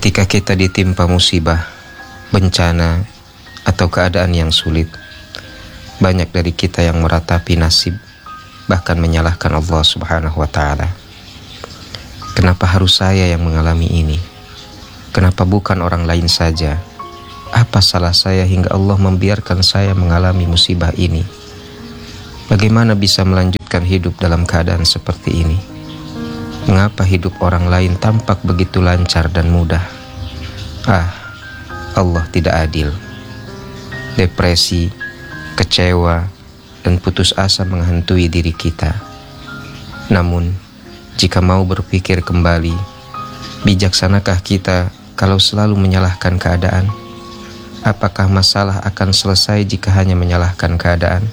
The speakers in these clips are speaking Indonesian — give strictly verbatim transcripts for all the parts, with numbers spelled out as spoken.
Ketika kita ditimpa musibah, bencana, atau keadaan yang sulit, banyak dari kita yang meratapi nasib, bahkan menyalahkan Allah Subhanahu wa Ta'ala. Kenapa harus saya yang mengalami ini? Kenapa bukan orang lain saja? Apa salah saya hingga Allah membiarkan saya mengalami musibah ini? Bagaimana bisa melanjutkan hidup dalam keadaan seperti ini? Mengapa hidup orang lain tampak begitu lancar dan mudah? Ah, Allah tidak adil. Depresi, kecewa, dan putus asa menghantui diri kita. Namun, jika mau berpikir kembali, bijaksanakah kita kalau selalu menyalahkan keadaan? Apakah masalah akan selesai jika hanya menyalahkan keadaan?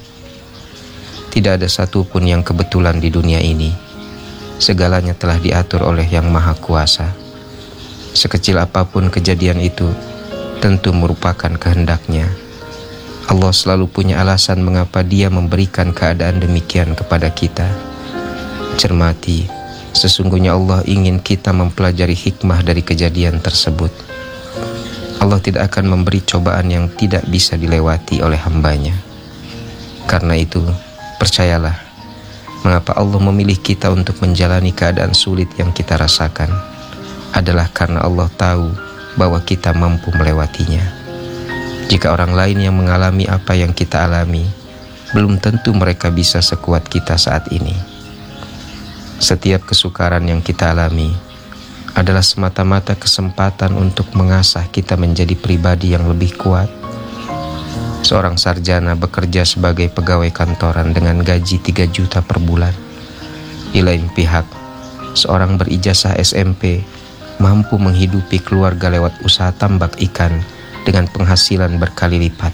Tidak ada satupun yang kebetulan di dunia ini. Segalanya telah diatur oleh Yang Maha Kuasa. Sekecil apapun kejadian itu, tentu merupakan kehendaknya. Allah selalu punya alasan mengapa Dia memberikan keadaan demikian kepada kita. Cermati, sesungguhnya Allah ingin kita mempelajari hikmah dari kejadian tersebut. Allah tidak akan memberi cobaan yang tidak bisa dilewati oleh hambanya. Karena itu, percayalah, mengapa Allah memilih kita untuk menjalani keadaan sulit yang kita rasakan adalah karena Allah tahu bahwa kita mampu melewatinya. Jika orang lain yang mengalami apa yang kita alami, belum tentu mereka bisa sekuat kita saat ini. Setiap kesukaran yang kita alami adalah semata-mata kesempatan untuk mengasah kita menjadi pribadi yang lebih kuat. Seorang sarjana bekerja sebagai pegawai kantoran dengan gaji tiga juta per bulan. Di lain pihak, seorang berijazah S M P mampu menghidupi keluarga lewat usaha tambak ikan dengan penghasilan berkali lipat.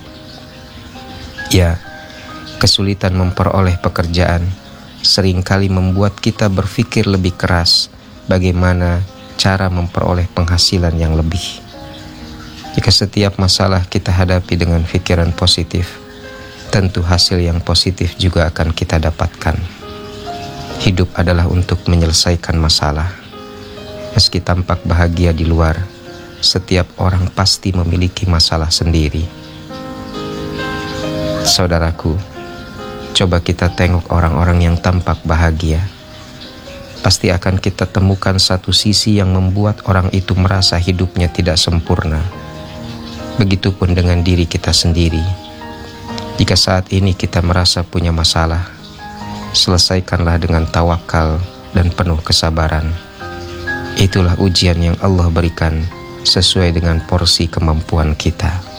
Ya, kesulitan memperoleh pekerjaan seringkali membuat kita berpikir lebih keras bagaimana cara memperoleh penghasilan yang lebih. Jika setiap masalah kita hadapi dengan pikiran positif, tentu hasil yang positif juga akan kita dapatkan. Hidup adalah untuk menyelesaikan masalah. Meski tampak bahagia di luar, setiap orang pasti memiliki masalah sendiri. Saudaraku, coba kita tengok orang-orang yang tampak bahagia. Pasti akan kita temukan satu sisi yang membuat orang itu merasa hidupnya tidak sempurna. Begitupun dengan diri kita sendiri. Jika saat ini kita merasa punya masalah, selesaikanlah dengan tawakal dan penuh kesabaran. Itulah ujian yang Allah berikan sesuai dengan porsi kemampuan kita.